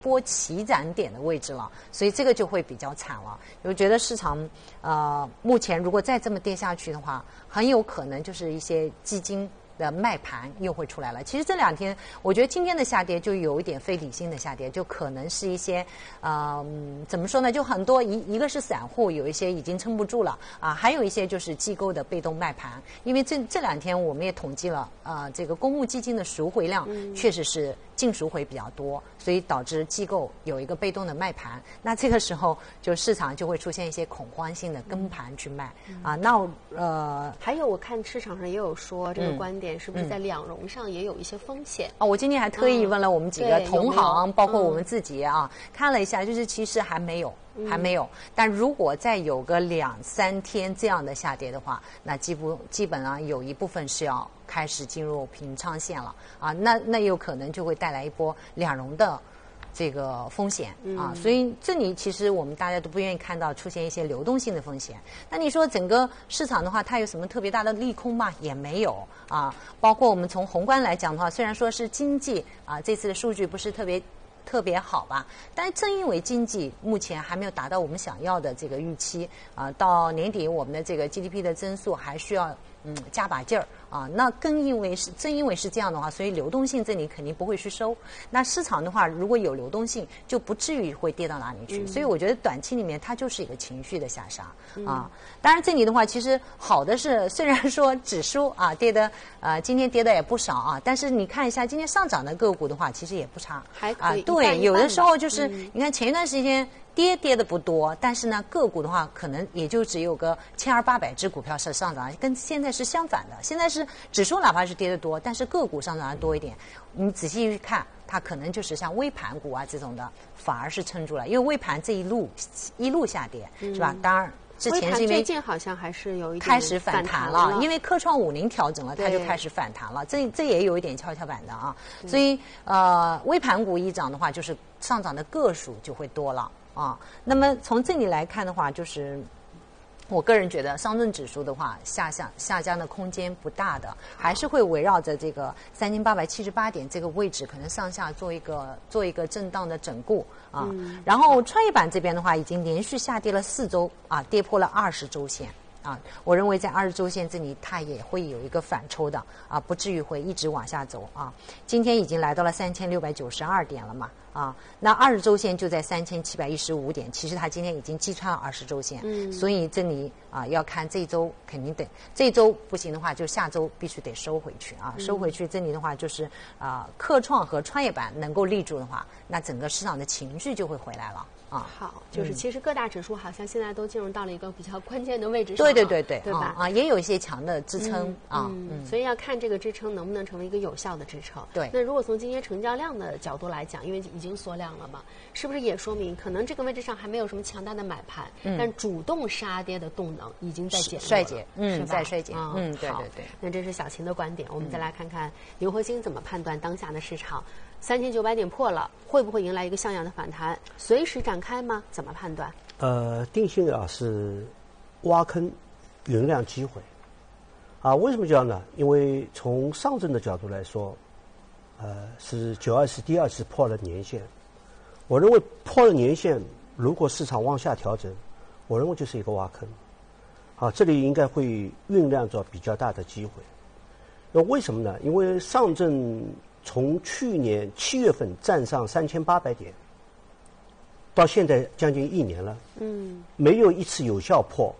波起涨点的位置了，所以这个就会比较惨了。我觉得市场目前如果再这么跌下去的话，很有可能就是一些基金的卖盘又会出来了。其实这2天，我觉得今天的下跌就有一点非理性的下跌，就可能是一些怎么说呢？就很多一个是散户，有一些已经撑不住了啊，还有一些就是机构的被动卖盘。因为这2天我们也统计了这个公募基金的赎回量确实是净赎回比较多，所以导致机构有一个被动的卖盘。那这个时候就市场就会出现一些恐慌性的跟盘去卖啊。那还有我看市场上也有说这个观点。是不是在两融上也有一些风险？ 我今天还特意问了我们几个同行，包括我们自己啊，看了一下，就是其实还没有。但如果再有个2-3天这样的下跌的话，那基本上有一部分是要开始进入平仓线了啊。那有可能就会带来一波两融的这个风险啊，所以这里其实我们大家都不愿意看到出现一些流动性的风险。那你说整个市场的话，它有什么特别大的利空吗？也没有啊。包括我们从宏观来讲的话，虽然说是经济啊，这次的数据不是特别好吧，但是正因为经济目前还没有达到我们想要的这个预期啊，到年底我们的这个 GDP 的增速还需要加把劲儿啊。那正因为是这样的话，所以流动性这里肯定不会去收。那市场的话，如果有流动性，就不至于会跌到哪里去。所以我觉得短期里面它就是一个情绪的下杀啊。当然这里的话，其实好的是，虽然说指数啊跌的今天跌的也不少啊，但是你看一下今天上涨的个股的话，其实也不差， 还可以。 对，有的时候就是你看前一段时间。跌的不多，但是呢，个股的话可能也就只有个1800只股票是上涨，跟现在是相反的。现在是指数哪怕是跌得多，但是个股上涨的多一点。你仔细去看，它可能就是像微盘股啊这种的，反而是撑住了，因为微盘这一路下跌，是吧？当然。之前是因为最近好像还是有一点开始反弹了，因为科创50调整了，它就开始反弹了。这也有一点跷跷板的啊。所以微盘股一涨的话，就是上涨的个数就会多了啊。那么从这里来看的话，就是我个人觉得上证指数的话，下降的空间不大的，还是会围绕着这个3878点这个位置，可能上下做一个震荡的整固啊。然后创业板这边的话，已经连续下跌了4周啊，跌破了20周线。啊，我认为在20周线这里它也会有一个反抽的啊，不至于会一直往下走啊。今天已经来到了3692点了嘛啊，那20周线就在3715点，其实它今天已经击穿了20周线，所以这里啊要看这一周肯定得，这一周不行的话，就下周必须得收回去啊，收回去这里的话就是科创和创业板能够立住的话，那整个市场的情绪就会回来了。 好，就是其实各大指数好像现在都进入到了一个比较关键的位置上， 对吧？ 也有一些强的支撑所以要看这个支撑能不能成为一个有效的支撑。 对， 那如果从今天成交量的角度来讲，因为已经缩量了嘛，是不是也说明可能这个位置上还没有什么强大的买盘，但主动杀跌的动能已经在衰竭，在衰竭，对。 那这是小秦的观点，我们再来看看刘和兴怎么判断当下的市场。3900点破了，会不会迎来一个像样的反弹？随时展开吗？怎么判断？ 定性是挖坑原谅机会为什么这样呢？因为从上证的角度来说，是924第2次破了年线。我认为破了年线，如果市场往下调整，我认为就是一个挖坑这里应该会酝酿着比较大的机会。那为什么呢？因为上证从去年7月份站上3800点，到现在将近1年了，没有一次有效破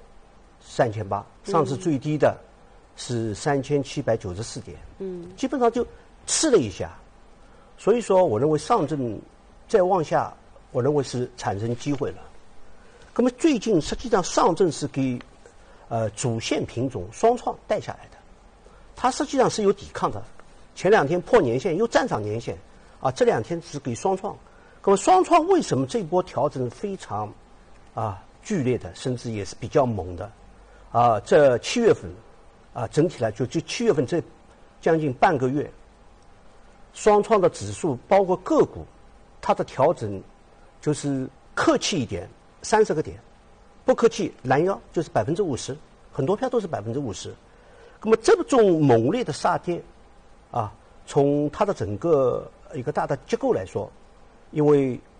3800，上次最低的是3794点，基本上就吃了一下，所以说我认为上证再往下，我认为是产生机会了。那么最近实际上上证是给主线品种双创带下来的，它实际上是有抵抗的。前2天破年线又站上年线这2天是给双创。那么双创为什么这波调整非常剧烈的，甚至也是比较猛的这7月份整体来就7月份这将近半个月，双创的指数包括个股，它的调整就是客气一点30个点，不客气拦腰就是50%，很多票都是50%。那么这种猛烈的杀跌从它的整个一个大的结构来说， 因为